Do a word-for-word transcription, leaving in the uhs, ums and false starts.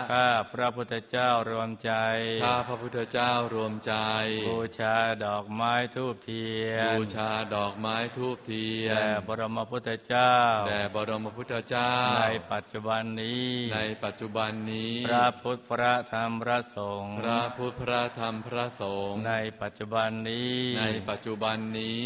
ข้าพระพุทธเจ้ารวมใจข้าพระพุทธเจ้ารวมใจบูชาดอกไม้ธูปเทียนบูชาดอกไม้ธูปเทียนแด่บรมพุทธเจ้าแด่บรมพุทธเจ้าในปัจจุบันนี้ในปัจจุบันนี้พระพุทธพระธรรมพระสงฆ์พระพุทธพระธรรมพระสงฆ์ในปัจจุบันนี้ในปัจจุบันนี้